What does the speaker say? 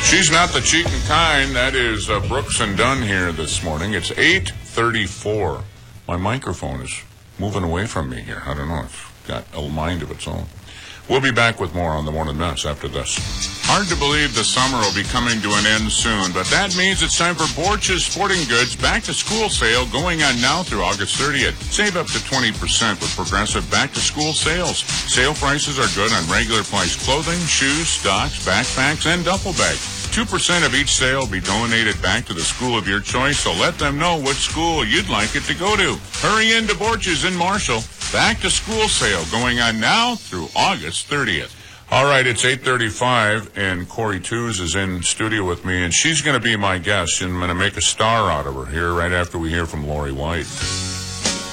She's not the cheating kind. That is Brooks and Dunn here this morning. It's 8:34. My microphone is moving away from me here. I don't know. It's got a mind of its own. We'll be back with more on the Morning Mess after this. Hard to believe the summer will be coming to an end soon, but that means it's time for Borch's Sporting Goods back-to-school sale going on now through August 30th. Save up to 20% with Progressive back-to-school sales. Sale prices are good on regular price clothing, shoes, stocks, backpacks, and duffel bags. 2% of each sale will be donated back to the school of your choice, so let them know what school you'd like it to go to. Hurry into Borch's in Marshall. Back-to-school sale going on now through August 30th. All right, it's 8:35, and Corey Tews is in studio with me, and she's going to be my guest, and I'm going to make a star out of her here right after we hear from Lori White.